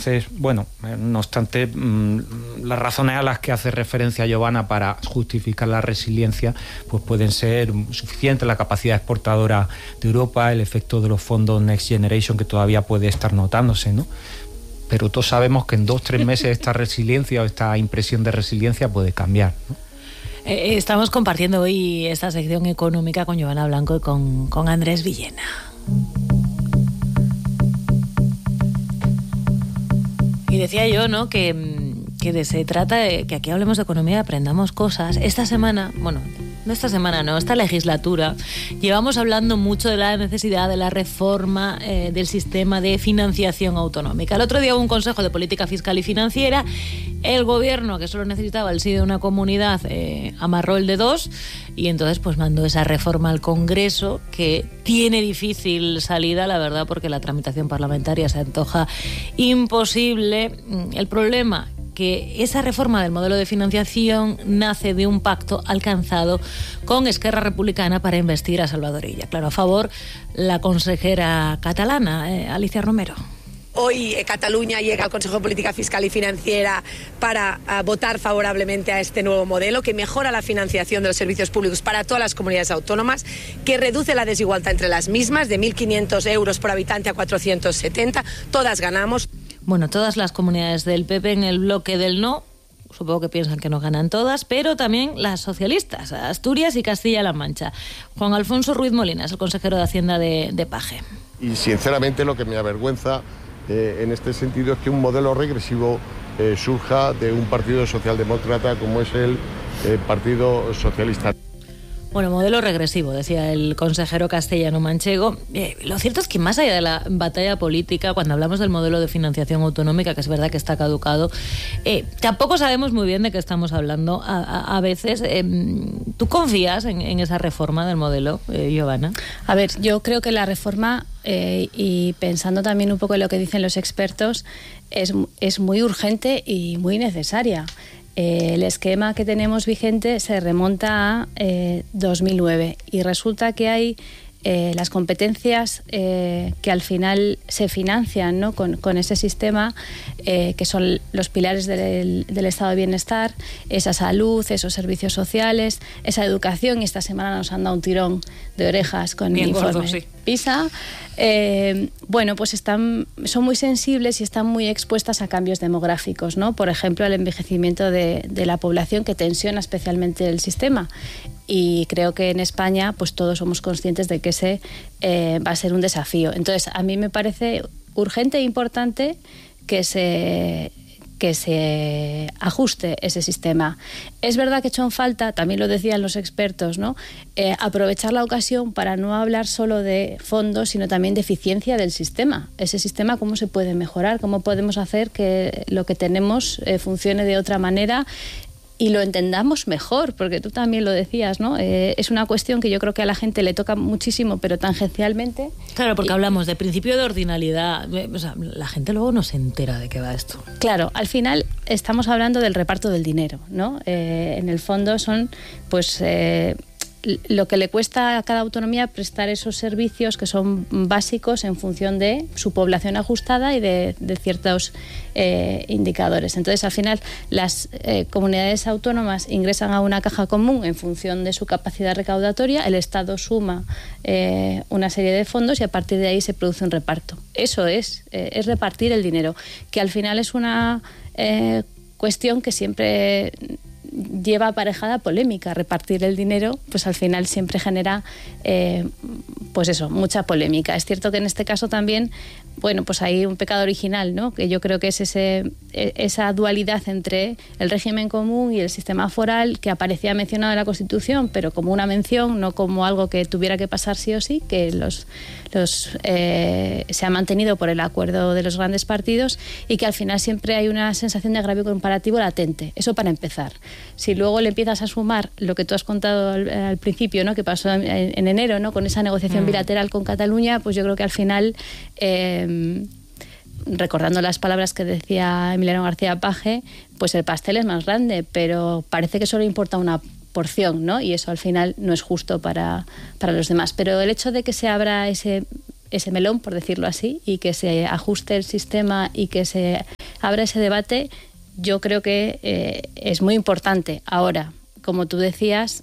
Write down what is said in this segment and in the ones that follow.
Entonces, bueno, no obstante, las razones a las que hace referencia Giovanna para justificar la resiliencia pues pueden ser suficientes, la capacidad exportadora de Europa, el efecto de los fondos Next Generation que todavía puede estar notándose, ¿no? Pero todos sabemos que en 2-3 meses esta resiliencia o esta impresión de resiliencia puede cambiar, ¿no? Estamos compartiendo hoy esta sección económica con Giovanna Blanco y con Andrés Villena. Y decía yo, ¿no?, que se trata de que aquí hablemos de economía, aprendamos cosas. Esta legislatura, llevamos hablando mucho de la necesidad de la reforma del sistema de financiación autonómica. El otro día hubo un Consejo de Política Fiscal y Financiera. El gobierno, que solo necesitaba el sí de una comunidad, amarró el de 2 y entonces pues mandó esa reforma al Congreso, que tiene difícil salida, la verdad, porque la tramitación parlamentaria se antoja imposible. El problema, que esa reforma del modelo de financiación nace de un pacto alcanzado con Esquerra Republicana para investir a Salvador Illa. Claro, a favor la consejera catalana, Alicia Romero. Hoy Cataluña llega al Consejo de Política Fiscal y Financiera para votar favorablemente a este nuevo modelo que mejora la financiación de los servicios públicos para todas las comunidades autónomas, que reduce la desigualdad entre las mismas de 1.500 euros por habitante a 470. Todas ganamos. Bueno, todas las comunidades del PP en el bloque del no, supongo que piensan que no ganan todas, pero también las socialistas, Asturias y Castilla-La Mancha. Juan Alfonso Ruiz Molinas, el consejero de Hacienda de PAGE. Y sinceramente lo que me avergüenza en este sentido es que un modelo regresivo surja de un partido socialdemócrata como es el Partido Socialista. Bueno, modelo regresivo, decía el consejero castellano-manchego. Lo cierto es que más allá de la batalla política, cuando hablamos del modelo de financiación autonómica, que es verdad que está caducado, tampoco sabemos muy bien de qué estamos hablando a veces. ¿Tú confías en esa reforma del modelo, Giovanna? A ver, yo creo que la reforma, y pensando también un poco en lo que dicen los expertos, es muy urgente y muy necesaria. El esquema que tenemos vigente se remonta a 2009 y resulta que hay las competencias que al final se financian, ¿no?, con ese sistema, que son los pilares del estado de bienestar, esa salud, esos servicios sociales, esa educación, y esta semana nos han dado un tirón de orejas con bien el informe gordo, sí. PISA. Bueno, pues son muy sensibles y están muy expuestas a cambios demográficos, ¿no? Por ejemplo, al envejecimiento de la población, que tensiona especialmente el sistema. Y creo que en España pues todos somos conscientes de que ese va a ser un desafío. Entonces, a mí me parece urgente e importante que se ajuste ese sistema. Es verdad que echó en falta, también lo decían los expertos, ¿no?, aprovechar la ocasión para no hablar solo de fondos, sino también de eficiencia del sistema. Ese sistema, ¿cómo se puede mejorar? ¿Cómo podemos hacer que lo que tenemos funcione de otra manera y lo entendamos mejor? Porque tú también lo decías, ¿no? Es una cuestión que yo creo que a la gente le toca muchísimo, pero tangencialmente. Claro, porque hablamos de principio de ordinalidad. O sea, la gente luego no se entera de qué va esto. Claro, al final estamos hablando del reparto del dinero, ¿no? En el fondo son, pues, lo que le cuesta a cada autonomía prestar esos servicios que son básicos en función de su población ajustada y de ciertos indicadores. Entonces, al final, las comunidades autónomas ingresan a una caja común en función de su capacidad recaudatoria, el Estado suma una serie de fondos y a partir de ahí se produce un reparto. Eso es repartir el dinero, que al final es una cuestión que siempre lleva aparejada polémica. Repartir el dinero, pues al final siempre genera pues eso, mucha polémica. Es cierto que en este caso también, bueno, pues hay un pecado original, ¿no?, que yo creo que es esa dualidad entre el régimen común y el sistema foral, que aparecía mencionado en la Constitución, pero como una mención, no como algo que tuviera que pasar sí o sí, que se ha mantenido por el acuerdo de los grandes partidos, y que al final siempre hay una sensación de agravio comparativo latente. Eso para empezar. Si luego le empiezas a sumar lo que tú has contado al principio, ¿no?, que pasó en enero, ¿no?, con esa negociación bilateral con Cataluña, pues yo creo que al final, recordando las palabras que decía Emiliano García Paje, pues el pastel es más grande, pero parece que solo importa una porción, ¿no?, y eso al final no es justo para los demás. Pero el hecho de que se abra ese melón, por decirlo así, y que se ajuste el sistema y que se abra ese debate, yo creo que es muy importante. Ahora, como tú decías,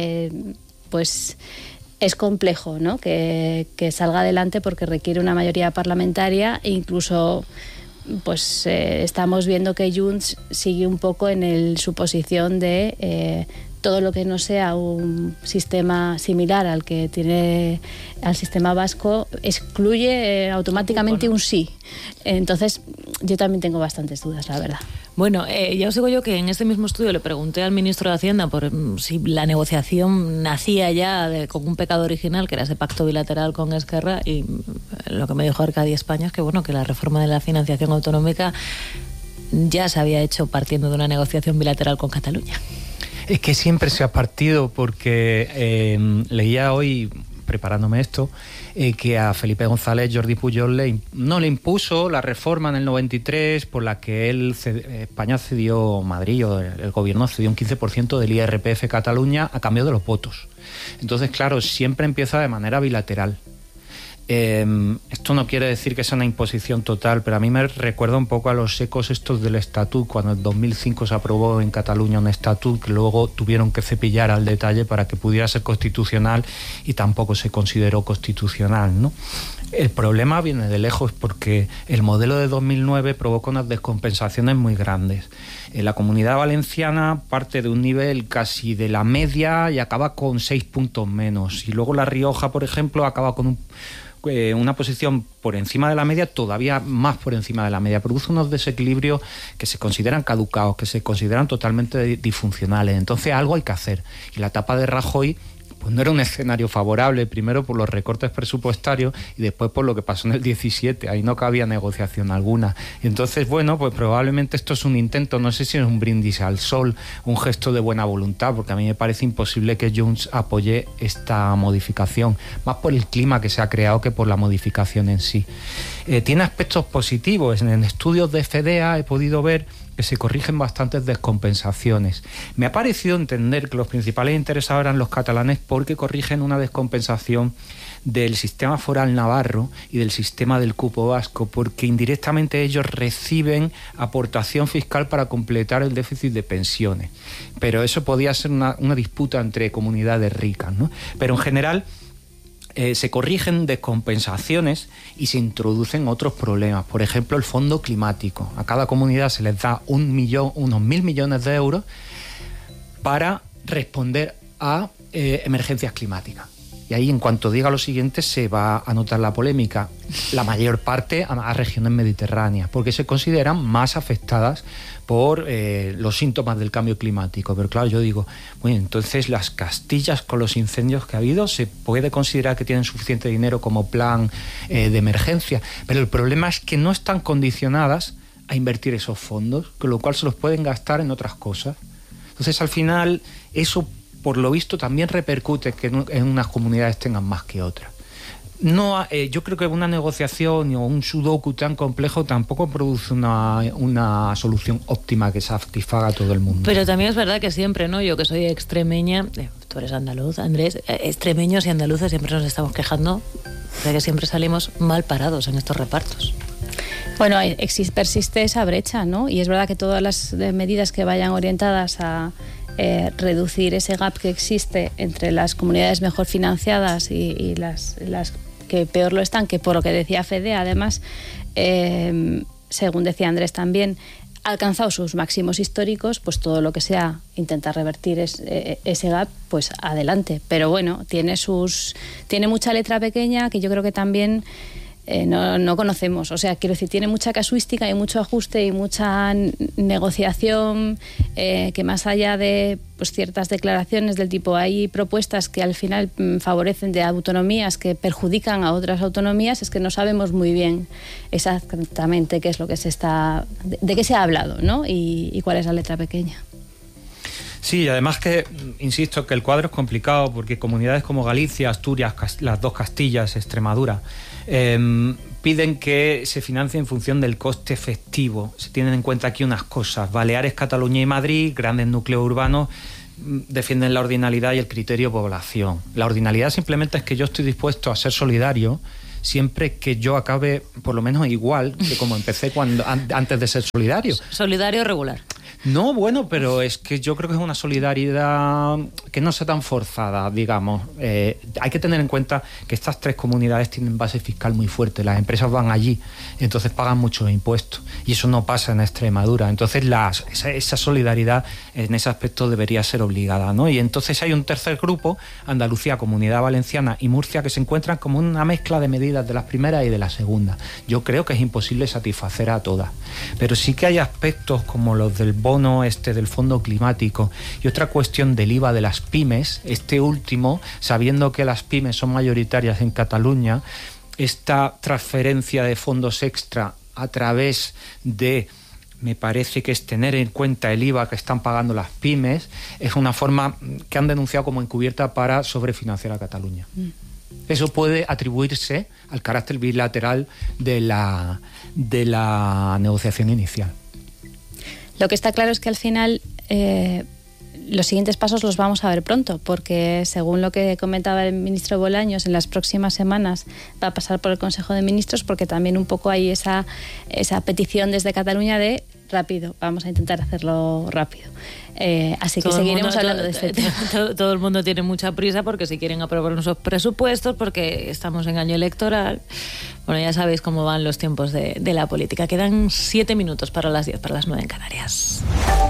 pues es complejo, ¿no?, que salga adelante porque requiere una mayoría parlamentaria e incluso pues estamos viendo que Junts sigue un poco en su posición de todo lo que no sea un sistema similar al que tiene al sistema vasco excluye automáticamente un sí. Entonces yo también tengo bastantes dudas, la verdad. Bueno, ya os digo yo que en este mismo estudio le pregunté al ministro de Hacienda por si la negociación nacía ya con un pecado original, que era ese pacto bilateral con Esquerra, y lo que me dijo Arcadia España es que bueno, que la reforma de la financiación autonómica ya se había hecho partiendo de una negociación bilateral con Cataluña. Es que siempre se ha partido, porque leía hoy, preparándome esto, que a Felipe González Jordi Pujol no le impuso la reforma en el 93 por la que España cedió, Madrid, o el gobierno cedió un 15% del IRPF Cataluña a cambio de los votos. Entonces, claro, siempre empieza de manera bilateral. Esto no quiere decir que sea una imposición total, pero a mí me recuerda un poco a los ecos estos del estatut, cuando en 2005 se aprobó en Cataluña un estatut que luego tuvieron que cepillar al detalle para que pudiera ser constitucional y tampoco se consideró constitucional, ¿no? El problema viene de lejos porque el modelo de 2009 provoca unas descompensaciones muy grandes. La Comunidad Valenciana parte de un nivel casi de la media y acaba con 6 puntos menos, y luego La Rioja, por ejemplo, acaba con una posición por encima de la media, todavía más por encima de la media. Produce unos desequilibrios que se consideran caducados, que se consideran totalmente disfuncionales. Entonces algo hay que hacer. Y la etapa de Rajoy pues no era un escenario favorable, primero por los recortes presupuestarios y después por lo que pasó en el 17, ahí no cabía negociación alguna. Y entonces, bueno, pues probablemente esto es un intento, no sé si es un brindis al sol, un gesto de buena voluntad, porque a mí me parece imposible que Junts apoye esta modificación, más por el clima que se ha creado que por la modificación en sí. Tiene aspectos positivos. En estudios de FEDEA he podido ver que se corrigen bastantes descompensaciones. Me ha parecido entender que los principales interesados eran los catalanes porque corrigen una descompensación del sistema foral navarro y del sistema del cupo vasco, porque indirectamente ellos reciben aportación fiscal para completar el déficit de pensiones. Pero eso podía ser una disputa entre comunidades ricas, ¿no? Pero en general se corrigen descompensaciones y se introducen otros problemas. Por ejemplo, el fondo climático. A cada comunidad se les da unos 1.000 millones de euros para responder a emergencias climáticas. Y ahí, en cuanto diga lo siguiente, se va a notar la polémica. La mayor parte a regiones mediterráneas, porque se consideran más afectadas por los síntomas del cambio climático. Pero claro, yo digo, bueno, entonces las Castillas con los incendios que ha habido, ¿se puede considerar que tienen suficiente dinero como plan de emergencia? Pero el problema es que no están condicionadas a invertir esos fondos, con lo cual se los pueden gastar en otras cosas. Entonces, al final, eso por lo visto también repercute que en unas comunidades tengan más que otras. No, yo creo que una negociación o un sudoku tan complejo tampoco produce una solución óptima que satisfaga a todo el mundo. Pero también es verdad que siempre, ¿no? Yo que soy extremeña, tú eres andaluz, Andrés, extremeños y andaluces siempre nos estamos quejando de que siempre salimos mal parados en estos repartos. Bueno, persiste esa brecha, ¿no? Y es verdad que todas las medidas que vayan orientadas a reducir ese gap que existe entre las comunidades mejor financiadas y las que peor lo están, que por lo que decía FEDEA, además, según decía Andrés también, ha alcanzado sus máximos históricos, pues todo lo que sea intentar revertir ese gap, pues adelante. Pero bueno, tiene mucha letra pequeña que yo creo que también no conocemos. O sea, quiero decir, tiene mucha casuística y mucho ajuste y mucha negociación, que más allá de pues ciertas declaraciones del tipo, hay propuestas que al final favorecen de autonomías que perjudican a otras autonomías, es que no sabemos muy bien exactamente qué es lo que de qué se ha hablado, ¿no? Y cuál es la letra pequeña. Sí, además que, insisto, que el cuadro es complicado porque comunidades como Galicia, Asturias, las dos Castillas, Extremadura, piden que se financie en función del coste efectivo. Se tienen en cuenta aquí unas cosas. Baleares, Cataluña y Madrid, grandes núcleos urbanos, defienden la ordinalidad y el criterio población. La ordinalidad simplemente es que yo estoy dispuesto a ser solidario siempre que yo acabe por lo menos igual que como empecé antes de ser solidario. Solidario regular. No, bueno, pero es que yo creo que es una solidaridad que no sea tan forzada, digamos. Hay que tener en cuenta que estas 3 comunidades tienen base fiscal muy fuerte. Las empresas van allí, entonces pagan muchos impuestos. Y eso no pasa en Extremadura. Entonces esa solidaridad en ese aspecto debería ser obligada, ¿no? Y entonces hay un tercer grupo, Andalucía, Comunidad Valenciana y Murcia, que se encuentran como una mezcla de medidas de las primeras y de las segundas. Yo creo que es imposible satisfacer a todas. Pero sí que hay aspectos como los del bono del fondo climático y otra cuestión del IVA de las pymes, este último, sabiendo que las pymes son mayoritarias en Cataluña, esta transferencia de fondos extra a través de, me parece que es tener en cuenta el IVA que están pagando las pymes, es una forma que han denunciado como encubierta para sobrefinanciar a Cataluña. Eso puede atribuirse al carácter bilateral de la negociación inicial. Lo que está claro es que al final los siguientes pasos los vamos a ver pronto, porque según lo que comentaba el ministro Bolaños, en las próximas semanas va a pasar por el Consejo de Ministros, porque también un poco hay esa petición desde Cataluña de rápido, vamos a intentar hacerlo rápido. Así que seguiremos hablando de este tema. Todo el mundo tiene mucha prisa porque si quieren aprobar unos presupuestos, porque estamos en año electoral. Bueno, ya sabéis cómo van los tiempos de la política. Quedan 7 minutos para las 10, para las 9 en Canarias.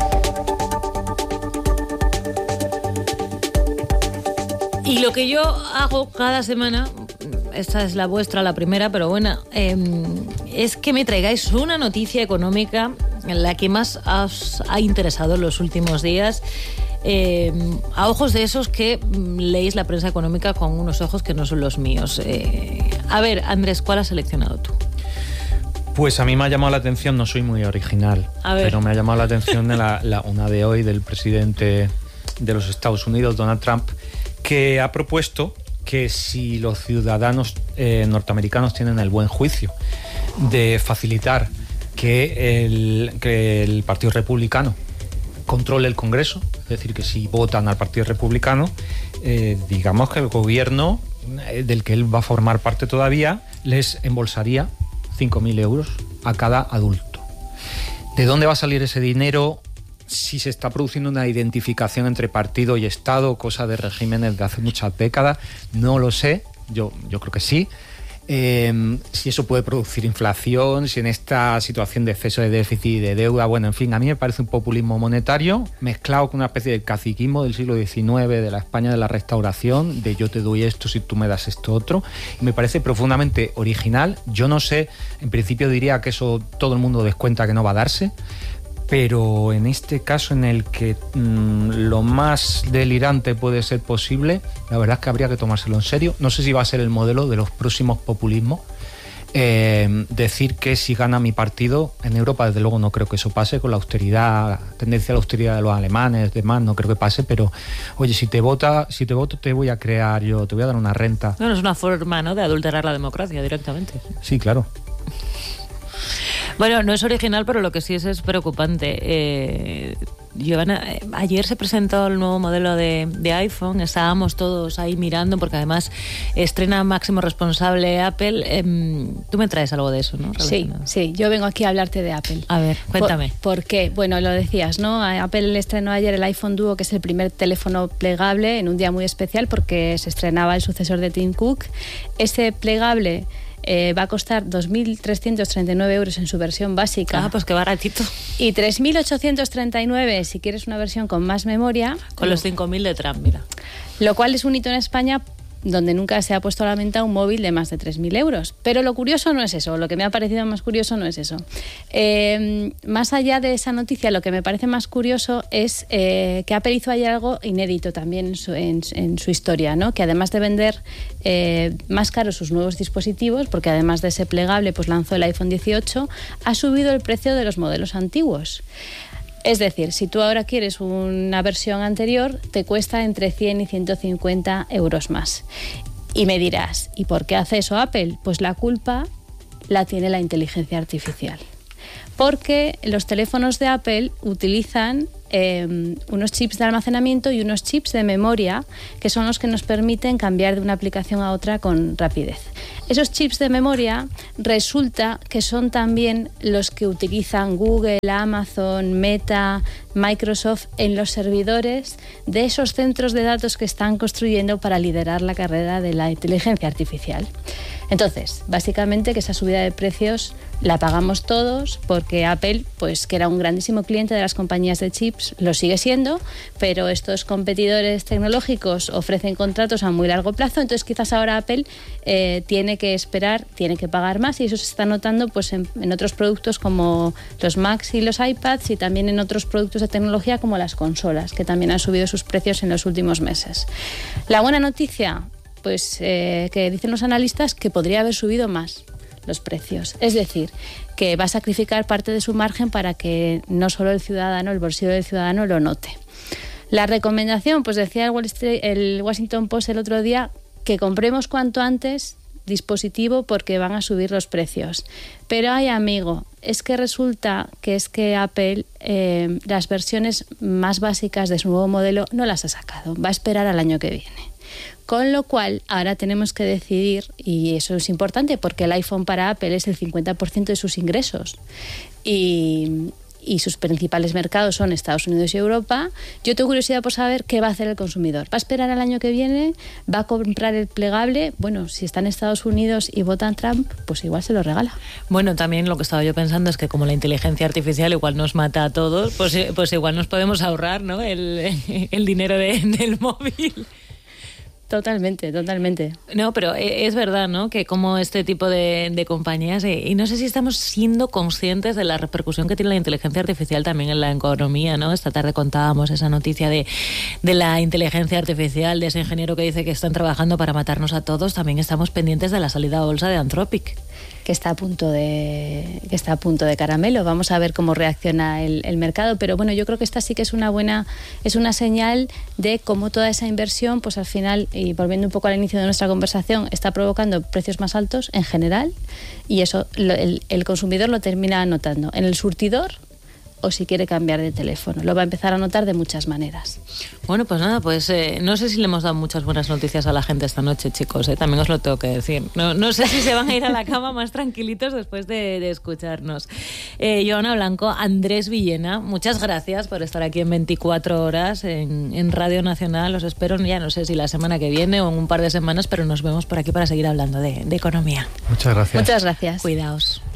Y lo que yo hago cada semana, esta es la vuestra, la primera, pero bueno, es que me traigáis una noticia económica en la que más os ha interesado en los últimos días, a ojos de esos que leéis la prensa económica con unos ojos que no son los míos. A ver, Andrés, ¿cuál has seleccionado tú? Pues a mí me ha llamado la atención, no soy muy original, pero me ha llamado la atención una de hoy del presidente de los Estados Unidos, Donald Trump, que ha propuesto que si los ciudadanos norteamericanos tienen el buen juicio de facilitar que el Partido Republicano controle el Congreso, es decir, que si votan al Partido Republicano, digamos que el gobierno del que él va a formar parte todavía les embolsaría 5.000 euros a cada adulto. ¿De dónde va a salir ese dinero? Si se está produciendo una identificación entre partido y Estado, cosa de regímenes de hace muchas décadas, no lo sé, yo creo que sí. Si eso puede producir inflación, si en esta situación de exceso de déficit y de deuda, bueno, en fin, a mí me parece un populismo monetario mezclado con una especie de caciquismo del siglo XIX, de la España de la Restauración, de yo te doy esto si tú me das esto otro, y me parece profundamente original. Yo no sé, en principio diría que eso todo el mundo descuenta que no va a darse, pero en este caso en el que lo más delirante puede ser posible, la verdad es que habría que tomárselo en serio. No sé si va a ser el modelo de los próximos populismos. Decir que si gana mi partido, en Europa desde luego no creo que eso pase, con la austeridad, tendencia a la austeridad de los alemanes, demás, no creo que pase, pero oye, si te voto te voy a crear yo, te voy a dar una renta. Bueno, es una forma, ¿no?, de adulterar la democracia directamente. Sí, claro. Bueno, no es original, pero lo que sí es preocupante. Giovanna, ayer se presentó el nuevo modelo de iPhone, estábamos todos ahí mirando, porque además estrena máximo responsable Apple. Tú me traes algo de eso, ¿no? Sí, yo vengo aquí a hablarte de Apple. A ver, cuéntame. ¿Por qué? Bueno, lo decías, ¿no? Apple estrenó ayer el iPhone Duo, que es el primer teléfono plegable, en un día muy especial porque se estrenaba el sucesor de Tim Cook. Ese plegable va a costar 2.339 euros en su versión básica. Ah, pues qué baratito. Y 3.839 si quieres una versión con más memoria. Con los 5.000 de Trump, mira. Lo cual es un hito en España, donde nunca se ha puesto a la venta un móvil de más de 3.000 euros. Pero lo curioso no es eso, lo que me ha parecido más curioso no es eso. Más allá de esa noticia, lo que me parece más curioso es que Apple hizo ayer algo inédito también en su historia, ¿no? Que además de vender más caros sus nuevos dispositivos, porque además de ese plegable pues lanzó el iPhone 18, ha subido el precio de los modelos antiguos. Es decir, si tú ahora quieres una versión anterior, te cuesta entre 100 y 150 euros más. Y me dirás, ¿y por qué hace eso Apple? Pues la culpa la tiene la inteligencia artificial. Porque los teléfonos de Apple utilizan unos chips de almacenamiento y unos chips de memoria, que son los que nos permiten cambiar de una aplicación a otra con rapidez. Esos chips de memoria resulta que son también los que utilizan Google, Amazon, Meta, Microsoft en los servidores de esos centros de datos que están construyendo para liderar la carrera de la inteligencia artificial. Entonces, básicamente que esa subida de precios la pagamos todos porque Apple, pues que era un grandísimo cliente de las compañías de chips, lo sigue siendo, pero estos competidores tecnológicos ofrecen contratos a muy largo plazo, entonces quizás ahora Apple tiene que esperar, tiene que pagar más, y eso se está notando pues en otros productos como los Macs y los iPads, y también en otros productos de tecnología como las consolas, que también han subido sus precios en los últimos meses. La buena noticia, pues que dicen los analistas que podría haber subido más los precios. Es decir, que va a sacrificar parte de su margen para que no solo el ciudadano, el bolsillo del ciudadano lo note. La recomendación, pues decía el Washington Post el otro día, que compremos cuanto antes dispositivo porque van a subir los precios. Pero ay, amigo, es que resulta que Apple las versiones más básicas de su nuevo modelo no las ha sacado. Va a esperar al año que viene. Con lo cual, ahora tenemos que decidir, y eso es importante porque el iPhone para Apple es el 50% de sus ingresos y sus principales mercados son Estados Unidos y Europa. Yo tengo curiosidad por saber qué va a hacer el consumidor. ¿Va a esperar al año que viene? ¿Va a comprar el plegable? Bueno, si está en Estados Unidos y votan Trump, pues igual se lo regala. Bueno, también lo que estaba yo pensando es que como la inteligencia artificial igual nos mata a todos, pues igual nos podemos ahorrar, ¿no? el dinero del móvil. Totalmente. No, pero es verdad, ¿no? Que como este tipo de compañías, y no sé si estamos siendo conscientes de la repercusión que tiene la inteligencia artificial también en la economía, ¿no? Esta tarde contábamos esa noticia de la inteligencia artificial, de ese ingeniero que dice que están trabajando para matarnos a todos. También estamos pendientes de la salida a bolsa de Anthropic, que está a punto de caramelo. Vamos a ver cómo reacciona el mercado, pero bueno, yo creo que esta sí que es una señal de cómo toda esa inversión, pues al final, y volviendo un poco al inicio de nuestra conversación, está provocando precios más altos en general, y eso el consumidor lo termina notando en el surtidor o si quiere cambiar de teléfono. Lo va a empezar a notar de muchas maneras. Bueno, pues nada, pues no sé si le hemos dado muchas buenas noticias a la gente esta noche, chicos, también os lo tengo que decir. No sé si se van a ir a la cama más tranquilitos después de escucharnos. Joana Blanco, Andrés Villena, muchas gracias por estar aquí en 24 horas en Radio Nacional. Os espero, ya no sé si la semana que viene o en un par de semanas, pero nos vemos por aquí para seguir hablando de economía. Muchas gracias. Muchas gracias. Cuidaos.